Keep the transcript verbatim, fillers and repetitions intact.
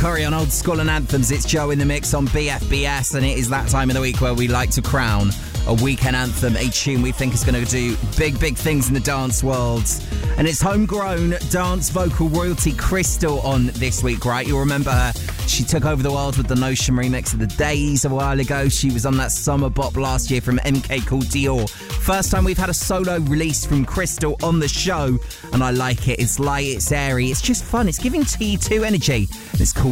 Curry on Old School and Anthems. It's Joe in the mix on B F B S, and it is that time of the week where we like to crown a weekend anthem, a tune we think is going to do big, big things in the dance world. And it's homegrown dance vocal royalty Crystal on this week, right? You'll remember her. She took over the world with the Notion remix of The Days a while ago. She was on that summer bop last year from M K called Dior. First time we've had a solo release from Crystal on the show, and I like it. It's light, it's airy, it's just fun. It's giving T two energy. And it's called